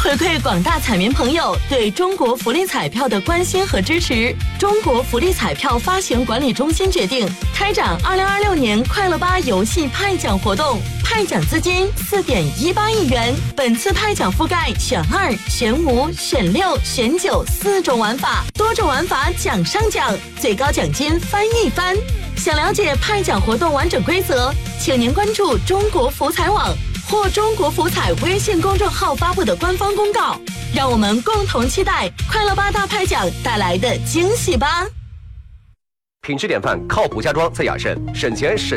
回馈广大彩民朋友对中国福利彩票的关心和支持，中国福利彩票发行管理中心决定开展2026年快乐吧游戏派奖活动，派奖资金4.18亿元。本次派奖覆盖选2、选5、选6、选94种玩法，多种玩法奖上奖，最高奖金翻一番。想了解派奖活动完整规则，请您关注中国福彩网或中国福彩微信公众号发布的官方公告，让我们共同期待快乐吧大派奖带来的惊喜吧！ 品质典范，靠谱家装在雅盛，省钱省